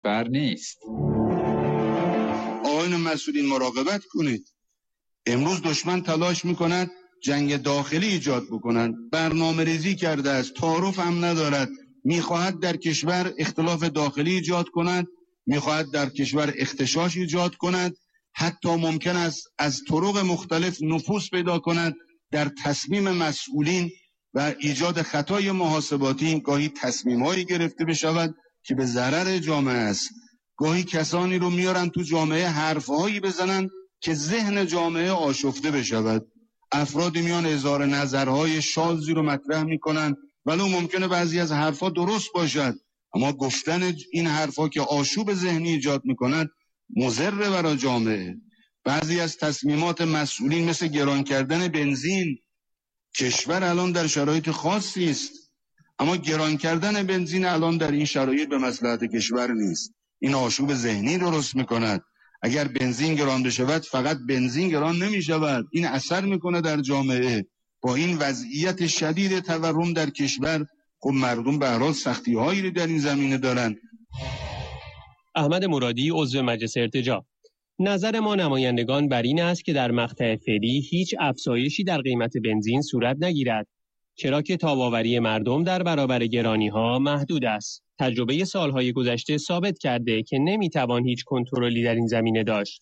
کشور نیست. آقایان مسئولین مراقبت کنید. امروز دشمن تلاش میکند جنگ داخلی ایجاد بکند، برنامه ریزی کرده است، تعارف هم ندارد، میخواهد در کشور اختلاف داخلی ایجاد کند، میخواهد در کشور اختشاش ایجاد کند، حتی ممکن است از طرق مختلف نفوذ پیدا کند در تصمیم مسئولین و ایجاد خطای محاسباتی. گاهی تصمیم‌هایی گرفته بشود که به ضرر جامعه است، گاهی کسانی رو میارن تو جامعه حرفهایی بزنن که ذهن جامعه آشفته بشود. افرادی میان اظهار نظرهای شاذی رو مطرح میکنن ولو ممکنه بعضی از حرفا درست باشد، اما گفتن این حرفا که آشوب ذهنی ایجاد میکند مضر برای جامعه. بعضی از تصمیمات مسئولین مثل گران کردن بنزین، کشور الان در شرایط خاصی است، اما گران کردن بنزین الان در این شرایط به مصلحت کشور نیست. این آشوب ذهنی درست میکند. اگر بنزین گران بشود فقط بنزین گران نمیشود، این اثر میکنه در جامعه. با این وضعیت شدید تورم در کشور، خب مردم به هر حال سختی‌هایی در این زمینه دارن. احمد مرادی، عضو مجلس ارتجاع: نظر ما نمایندگان بر این است که در مقطع فعلی هیچ افزایشی در قیمت بنزین صورت نگیرد، چرا که تاب‌آوری مردم در برابر گرانی‌ها محدود است. تجربه سالهای گذشته ثابت کرده که نمیتوان هیچ کنترلی در این زمینه داشت.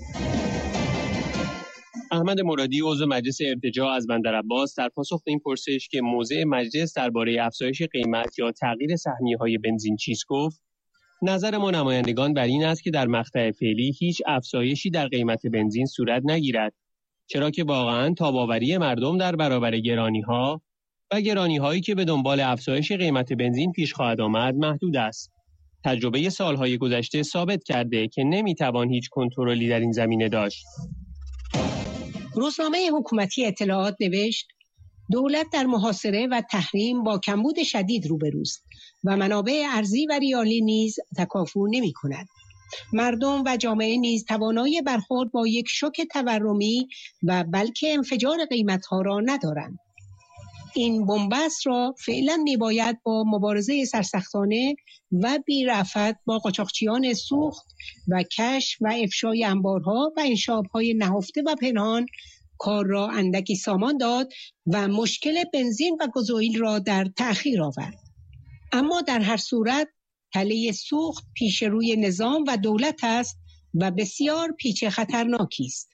احمد مرادی، عضو مجلس ارتجاع از بندرعباس، در پاسخ به این پرسش که موضع مجلس درباره افزایش قیمت یا تغییر سهمیه‌های بنزین چیست گفت: نظر ما نمایندگان بر این است که در مقطع فعلی هیچ افزایشی در قیمت بنزین صورت نگیرد، چرا که واقعاً تاب‌آوری مردم در برابر گرانی‌ها و گرانی‌هایی که به دنبال افزایش قیمت بنزین پیش خواهد آمد محدود است. تجربه سالهای گذشته ثابت کرده که نمیتوان هیچ کنترلی در این زمینه داشت. روزنامه حکومتی اطلاعات نوشت: دولت در محاصره و تحریم با کمبود شدید روبروست و منابع ارزی و ریالی نیز تکافؤ نمی‌کند. مردم و جامعه نیز توانایی برخورد با یک شوک تورمی و بلکه انفجار قیمت‌ها را ندارند. این بنبست را فعلا میباید با مبارزه سرسختانه و بی‌رأفت با قاچاقچیان سوخت و کشف و افشای انبارها و انشاب‌های نهفته و پنهان کار را اندکی سامان داد و مشکل بنزین و گازوئیل را در تأخیر آورد. اما در هر صورت تله سوخت پیش روی نظام و دولت است و بسیار پیچ خطرناکی است.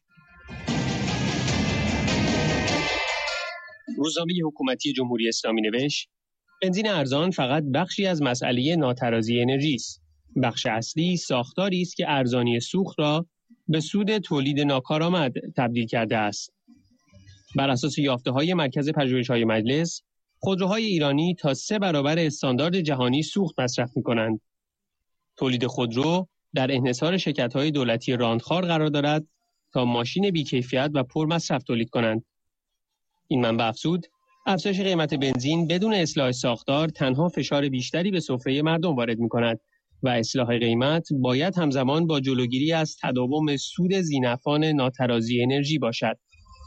روزنامه حکومتی جمهوری اسلامی نوشت: بنزین ارزان فقط بخشی از مسئله ناترازی انرژی است. بخش اصلی ساختاری است که ارزانی سوخت را به سود تولید ناکارآمد تبدیل کرده است. بر اساس یافته‌های مرکز پژوهش‌های مجلس، خودروهای ایرانی تا 3 برابر استاندارد جهانی سوخت مصرف می‌کنند. تولید خودرو در انحصار شرکت‌های دولتی راندخوار قرار دارد تا ماشین بی‌کیفیت و پرمصرف تولید کنند. این منبع افزود: افزایش قیمت بنزین بدون اصلاح ساختار تنها فشار بیشتری به سفره مردم وارد می‌کند و اصلاح قیمت باید همزمان با جلوگیری از تداوم سود ذی‌نفعان ناترازی انرژی باشد.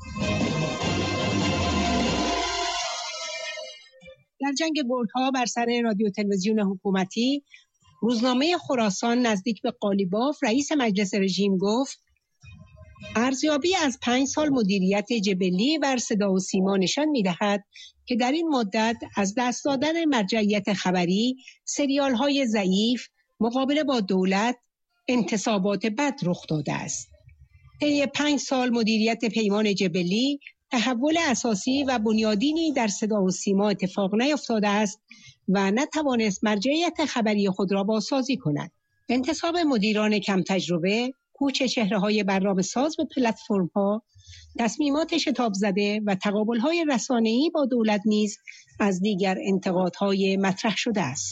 در جنگ گرگ‌ها بر سر رادیو تلویزیون حکومتی، روزنامه خراسان نزدیک به قالیباف رئیس مجلس رژیم گفت: ارزیابی از 5 سال مدیریت جبلی بر صدا و سیما نشان می‌دهد که در این مدت از دست دادن مرجعیت خبری، سریال‌های ضعیف، مقابله با دولت، انتصابات بد رخ داده است. طی 5 سال مدیریت پیمان جبلی، تحول اساسی و بنیادینی در صدا و سیما اتفاق نیفتاده است و نتوانست مرجعیت خبری خود را بازسازی کند. انتصاب مدیران کم تجربه، کوچ چهره‌های برنامه ساز به پلتفرم‌ها، تصمیمات شتاب زده و تقابل‌های رسانه‌ای با دولت نیز از دیگر انتقادهای مطرح شده است.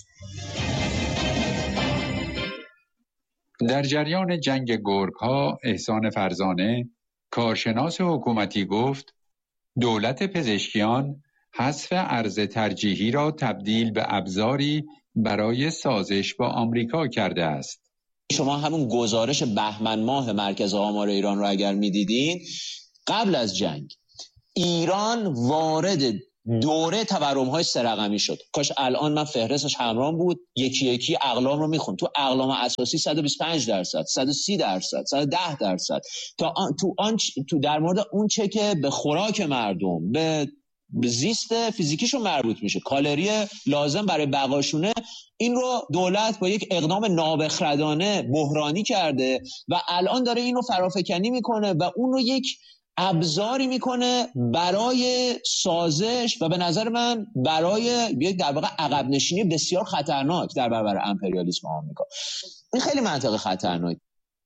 در جریان جنگ گرگ‌ها، احسان فرزانه، کارشناس حکومتی گفت: دولت پزشکیان حذف ارز ترجیحی را تبدیل به ابزاری برای سازش با آمریکا کرده است. شما همون گزارش بهمن ماه مرکز آمار ایران رو اگر می‌دیدین، قبل از جنگ ایران وارد دوره تورم‌های 3 رقمی شد. کاش الان من فهرستش همراهم بود، یکی یکی اقلام رو میخوند. تو اقلام اساسی 125%، 130%، 110%، تو در مورد اون چه که به خوراک مردم، به زیست فیزیکیشون مربوط میشه، کالری لازم برای بقاشونه، این رو دولت با یک اقدام نابخردانه بحرانی کرده و الان داره این رو فرافکنی میکنه و اون رو یک ابزاری میکنه برای سازش و به نظر من برای یک در واقع عقب نشینی بسیار خطرناک در برابر امپریالیسم آمریکا. این خیلی منطقه خطرناک.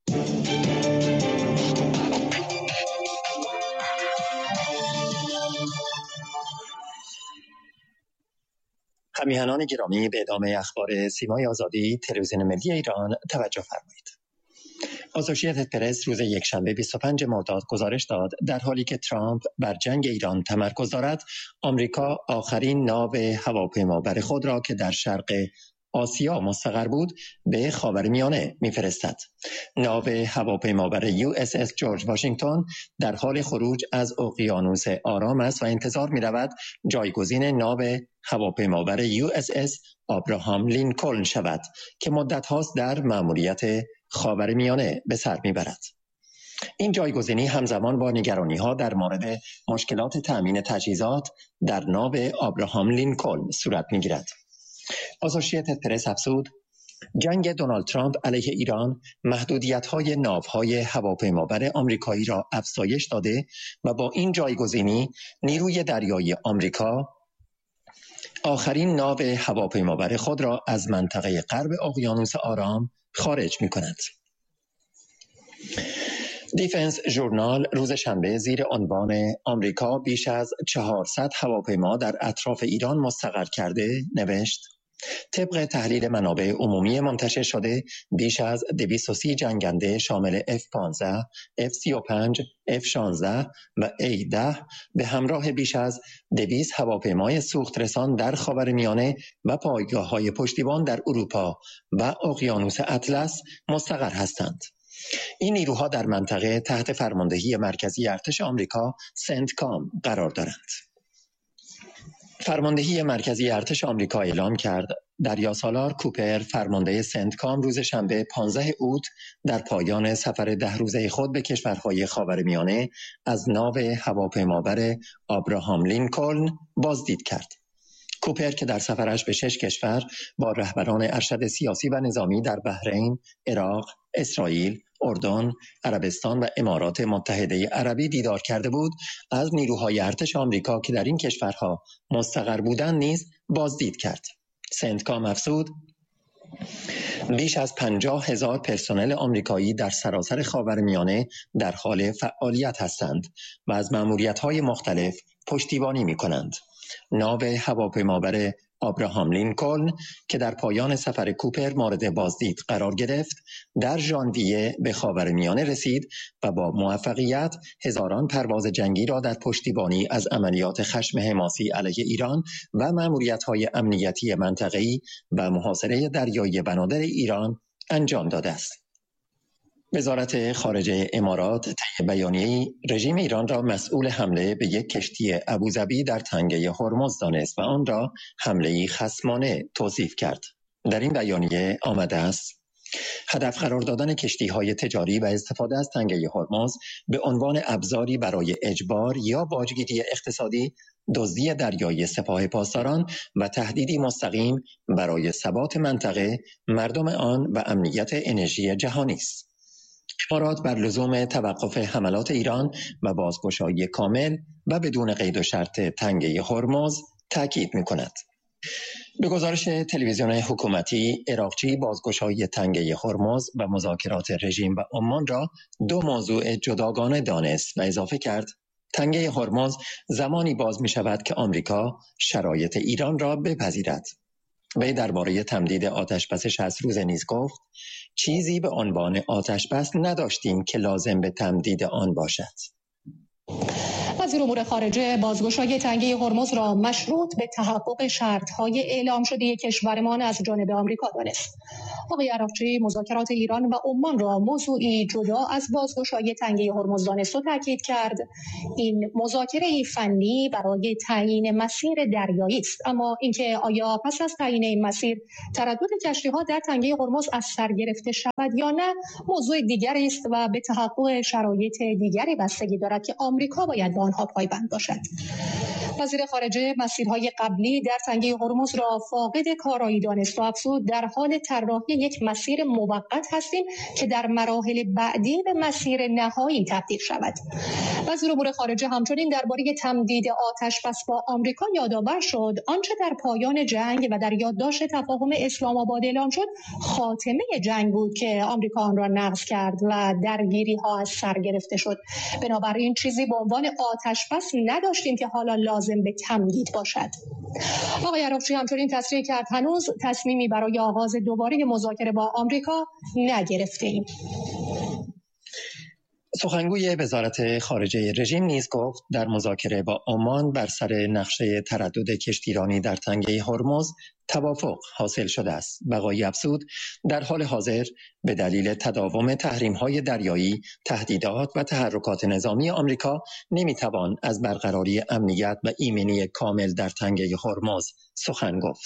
همیهنان گرامی، به ادامه اخبار سیمای آزادی تلویزیون ملی ایران توجه فرمایید. آسوشییتد پرس روز یکشنبه 25 مرداد گزارش داد در حالی که ترامپ بر جنگ ایران تمرکز دارد، آمریکا آخرین ناو هواپیمابر خود را که در شرق آسیا مستقر بود به خاورمیانه می‌فرستد. ناو هواپیمابر USS جورج واشنگتن در حال خروج از اقیانوس آرام است و انتظار می‌رود جایگزین ناو هواپیمابر USS آبراهام لینکلن شود که مدت هاست در مأموریت خاورمیانه به سر می‌برد. این جایگزینی همزمان با نگرانی‌ها در مورد مشکلات تأمین تجهیزات در ناو آبراهام لینکلن صورت می‌گیرد. آسوشییتد پرس افزود جنگ دونالد ترامپ علیه ایران محدودیت‌های ناوهای هواپیمابر آمریکایی را افزایش داده و با این جایگزینی نیروی دریایی آمریکا آخرین ناو هواپیمابر خود را از منطقه غرب اقیانوس آرام خارج می‌کند. دیفنس ژورنال روز شنبه زیر عنوان آمریکا بیش از 400 هواپیما در اطراف ایران مستقر کرده نوشت طبق تحلیل منابع عمومی منتشر شده بیش از 230 جنگنده شامل F-15, F-35, F-16 و A-10 به همراه بیش از 200 هواپیمای سوخترسان در خاورمیانه و پایگاه‌های پشتیبان در اروپا و اقیانوس اطلس مستقر هستند. این نیروها در منطقه تحت فرماندهی مرکزی ارتش آمریکا سنتکام قرار دارند. فرماندهی مرکزی ارتش آمریکا اعلام کرد دریاسالار کوپر فرمانده سنتکام روز شنبه 15 اوت در پایان سفر 10 روزه خود به کشورهای خاورمیانه از ناو هواپیمابر آبراهام لینکلن بازدید کرد. کوپر که در سفرش به 6 کشور با رهبران ارشد سیاسی و نظامی در بحرین، عراق، اسرائیل، اردن، عربستان و امارات متحده عربی دیدار کرده بود، از نیروهای ارتش آمریکا که در این کشورها مستقر بودند نیز بازدید کرد. سنتکام افزود بیش از 50,000 پرسنل آمریکایی در سراسر خاورمیانه در حال فعالیت هستند و از مأموریت‌های مختلف پشتیبانی می‌کنند. ناو هواپیمابر آبراهام لینکلن که در پایان سفر کوپر مورد بازدید قرار گرفت، در ژانویه به خاورمیانه رسید و با موفقیت هزاران پرواز جنگی را در پشتیبانی از عملیات خشم حماسی علیه ایران و مأموریت‌های امنیتی منطقه‌ای و محاصره دریایی بنادر ایران انجام داده است. وزارت خارجه امارات طی بیانیه‌ای رژیم ایران را مسئول حمله به یک کشتی ابوظبی در تنگه هرمز دانست و آن را حمله‌ای خصمانه توصیف کرد. در این بیانیه آمده است هدف قرار دادن کشتی‌های تجاری و استفاده از تنگه هرمز به عنوان ابزاری برای اجبار یا باجگیری اقتصادی، دزدی دریایی سپاه پاسداران و تهدیدی مستقیم برای ثبات منطقه، مردم آن و امنیت انرژی جهانی است. امارات بر لزوم توقف حملات ایران و بازگشایی کامل و بدون قید و شرط تنگه هرمز تاکید می‌کند. به گزارش تلویزیون حکومتی، عراقچی بازگشایی تنگه هرمز و مذاکرات رژیم و عمان را دو موضوع جداگانه دانست و اضافه کرد تنگه هرمز زمانی باز می‌شود که آمریکا شرایط ایران را بپذیرد. وی درباره تمدید آتشبس 60 روزه نیز گفت چیزی به عنوان آتشبس نداشتیم که لازم به تمدید آن باشد. وزیر امور خارجه بازگشایی تنگه هرمز را مشروط به تحقق شرط‌های اعلام شده کشورمان از جانب آمریکا دانست. آقای عراقچی مذاکرات ایران و عمان را موضوعی جدا از بازگشایی تنگه هرمز دانست و تاکید کرد. این مذاکره فنی برای تعیین مسیر دریایی است، اما اینکه آیا پس از تعیین این مسیر تردد کشتی‌ها در تنگه هرمز از سر گرفته شود یا نه موضوع دیگری است و به تحقق شرایط دیگری بستگی دارد که آمریکا باید به آنها پایبند باشد. وزیر خارجه مسیرهای قبلی در تنگه هرمز را فاقد کارایی دانست و افزود در حال طراحی یک مسیر موقت هستیم که در مراحل بعدی به مسیر نهایی تبدیل شود. وزیر امور خارجه همچنین درباره تمدید آتش‌بس با آمریکا یادآور شد آنچه در پایان جنگ و در یادداشت تفاهم اسلام آباد اعلام شد خاتمه جنگ بود که آمریکا آن را نقض کرد و درگیری‌ها از سر گرفته شد. بنابراین چیزی به عنوان آتش‌بس نداشتیم که حالا لازم به تمدید باشد. آقای عراقچی همچنین تصریح کرد هنوز تصمیمی برای آغاز دوباره مذاکره با آمریکا نگرفته‌ایم. سخنگوی وزارت خارجه رژیم نیز گفت در مذاکره با عمان بر سر نقشه تردد کشتیرانی در تنگه هرمز توافق حاصل شده است. بقایی افزود در حال حاضر به دلیل تداوم تحریم‌های دریایی، تهدیدات و تحرکات نظامی آمریکا نمی‌توان از برقراری امنیت و ایمنی کامل در تنگه هرمز سخن گفت.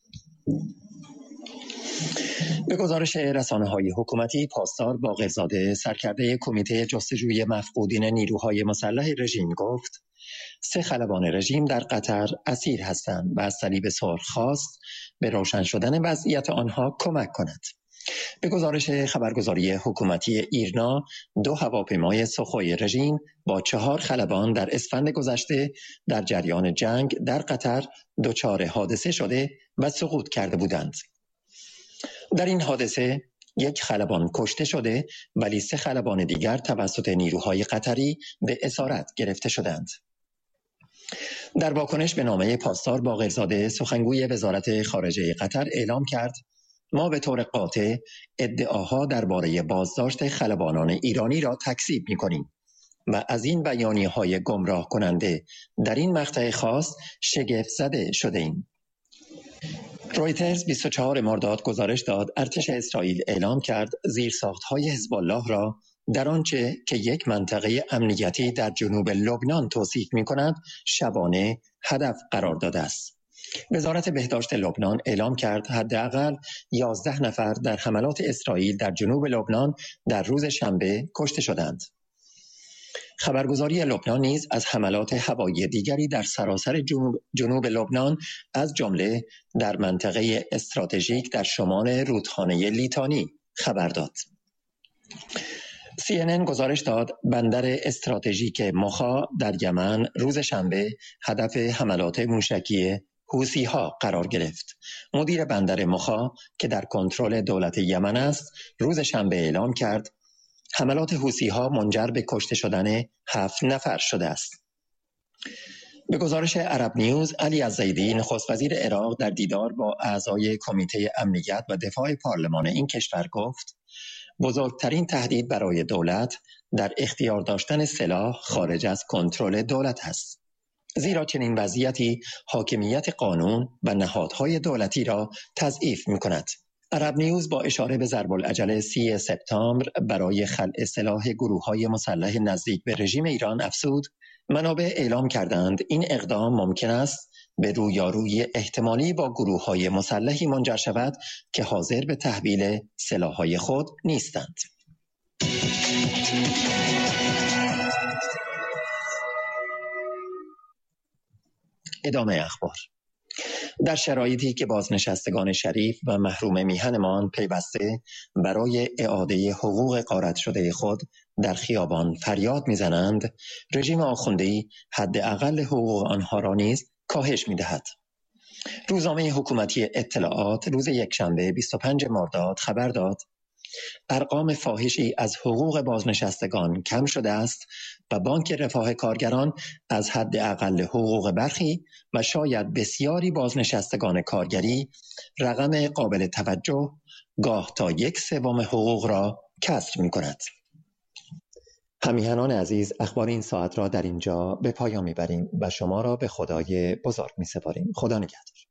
به گزارش رسانه‌های حکومتی، پاسدار باقرزاده سرکرده کمیته جستجوی مفقودین نیروهای مسلح رژیم گفت 3 خلبان رژیم در قطر اسیر هستند و از صلیب سرخ خواست به روشن شدن وضعیت آنها کمک کند. به گزارش خبرگزاری حکومتی ایرنا 2 هواپیمای سخوی رژیم با 4 خلبان در اسفند گذشته در جریان جنگ در قطر دچار حادثه شده و سقوط کرده بودند. در این حادثه 1 خلبان کشته شده ولی 3 خلبان دیگر توسط نیروهای قطری به اسارت گرفته شدند. در واکنش به نامه پاسدار باقرزاده سخنگوی وزارت خارجه قطر اعلام کرد ما به طور قاطع ادعاها درباره بازداشت خلبانان ایرانی را تکذیب می‌کنیم و از این بیانیه‌های گمراه کننده در این مقطع خاص شگفت زده شده‌ایم. رویترز 24 مرداد گزارش داد ارتش اسرائیل اعلام کرد زیرساخت‌های حزب الله را در آنچه که یک منطقه امنیتی در جنوب لبنان توصیف می‌کند شبانه هدف قرار داده است. وزارت بهداشت لبنان اعلام کرد حداقل 11 نفر در حملات اسرائیل در جنوب لبنان در روز شنبه کشته شدند. خبرگزاری لبنان نیز از حملات هوایی دیگری در سراسر جنوب لبنان از جمله در منطقه استراتژیک در شمال رودخانه لیتانی خبر داد. CNN گزارش داد بندر استراتژیک مخا در یمن روز شنبه هدف حملات موشکی حوثی‌ها قرار گرفت. مدیر بندر مخا که در کنترل دولت یمن است روز شنبه اعلام کرد حملات حوثی‌ها منجر به کشته شدن 7 نفر شده است. به گزارش عرب نیوز علی الزیدی نخست وزیر عراق در دیدار با اعضای کمیته امنیت و دفاع پارلمان این کشور گفت بزرگترین تهدید برای دولت در اختیار داشتن سلاح خارج از کنترل دولت است. زیرا چنین وضعیتی حاکمیت قانون و نهادهای دولتی را تضعیف می‌کند. عرب نیوز با اشاره به ضرب العجل 30 سپتامبر برای خلع سلاح گروه‌های مسلح نزدیک به رژیم ایران افزود منابع اعلام کردند این اقدام ممکن است به رویارویی احتمالی با گروه‌های مسلحی منجر شود که حاضر به تحویل سلاح‌های خود نیستند. ادامه اخبار. در شرایطی که بازنشستگان شریف و محروم میهنمان پیوسته برای اعاده حقوق غارت شده خود در خیابان فریاد میزنند، رژیم آخوندی حداقل حقوق آنها را نیز کاهش میدهد. روزنامه حکومتی اطلاعات روز یکشنبه 25 مرداد خبر داد ارقام فاحشی از حقوق بازنشستگان کم شده است و بانک رفاه کارگران از حداقل حقوق برخی و شاید بسیاری بازنشستگان کارگری رقم قابل توجه گاه تا 1/3 حقوق را کسر می کند. همیهنان عزیز، اخبار این ساعت را در اینجا به پایان میبریم و شما را به خدای بزرگ میسپاریم. خدا نگهدار.